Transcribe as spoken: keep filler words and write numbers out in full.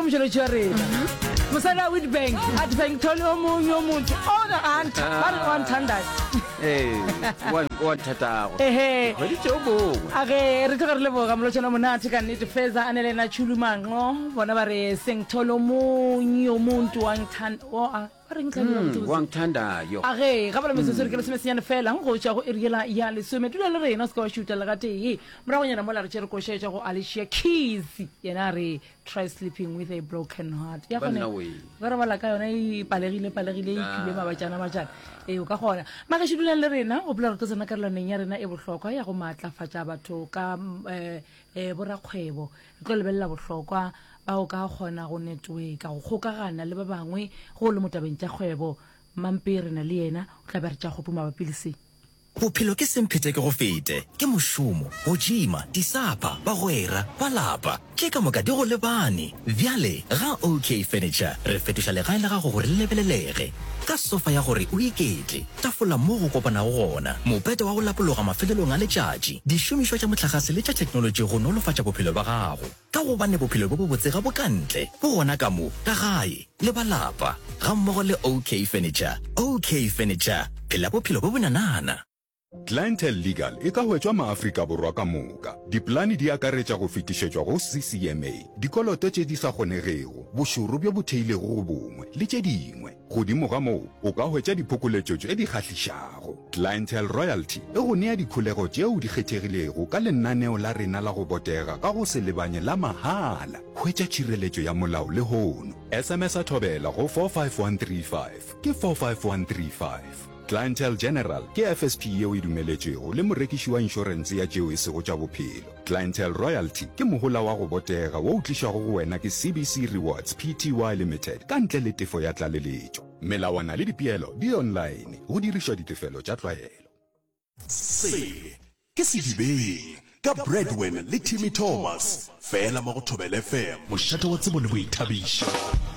ke moshelo tshwa rena mosala with bank at bank tholo mo nyo motho ona aunt ba re one thanda eh one one thata ehe re ditse bo age re tla re lebo ga molotshana monate ka nnete feza anele na chulumango bona ba re seng tholo mo nyo muntu wang thanda o a re ngtlabela motho wang thanda yo age ga bala mese ke le semesenyane fela go tša go eriela ya le some tula le rena se ka shoota le gate e mra go nyana mola re tšere go šetša go Alicia Keys yena re try sleeping with a broken heart ya gone ba re bala ka yona e palegile palegile e kile ba batjana batjana e o ka gona maka shidula le rena o bla re tsena ka rela neng ya rena e bohlokwa ya go matlafatša batho ka eh borakgwebo re tlo lebella bohlokwa ba o ka gona go network go gokagana le ba bangwe go le motabeng tša kgwebo mampere na le yena o tla ba re tša gopuma ba pilisi bophelo ke semphete ke go fete ke mošomo go jima disapa ba goera ba lapa ke ka moka di go lebane bjale ga OK Furniture re fetoša legae la gago gore le lebelelege ka sofa ya gore o iketle tafola mo go kopana go gona mopete wa go lapologa mafelelong a letšatši dišomišwa tša motlakase le tša technology go nolofatša bophelo ba gago ka gobane bophelo bo bo botse ga bokantle bo gona ka mo ka gae le balapa ga mmogo le OK Furniture OK Furniture phela bophelo bo bonanana. Clientele Legal e ka hwetšwa maAfrika borwa ka moka. Diplani di akaretša go fetišetšwa go C C M A, dikoloto tše di sa kgonegego, bošoro bjo bo theilego go bongwe, le tše dingwe. Godimo ga moo, o ka hwetša diphokoletšo tše di kgahlišago. Clientele Royalty e go nea dikholego tšeo di kgethegilego ka lenaneo la rena la go botega ka go se lebanye la mahala. Hwetša tšhireletšo ya molao le hono. S M S a thobela go four five one three five ke four five one three five. Clientele General ke F S P yeo e dumeletšego le morekiši wa inšorense ya tšeo e sego tša bophelo. Clientele Royalty ke mohola wa go botega wo o tlišago go wena ke C B C Rewards Pty Limited ka ntle le tefo ya tlaleletšo. Melawana le dipeelo di online go dirišwa ditefelo tša tlwaelo. Se ke sedibeng ka Breadwin le Timmy Thomas fela mo go Thobela F M mošate wa tsebo le boithabišo.